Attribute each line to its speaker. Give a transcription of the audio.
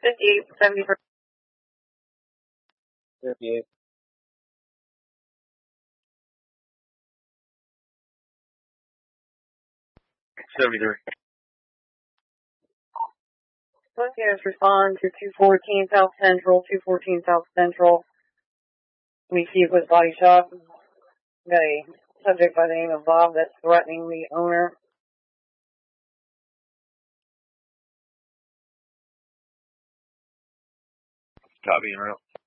Speaker 1: 58, 73.
Speaker 2: 58.
Speaker 3: 73.
Speaker 1: Units respond to 214 South Central, 214 South Central. We see with body shot. Got a subject by the name of Bob that's threatening the owner.
Speaker 3: Copy, en route.